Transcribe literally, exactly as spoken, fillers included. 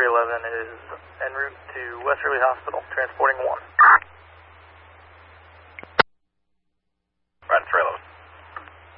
eleven is en route to Westerly Hospital, transporting one.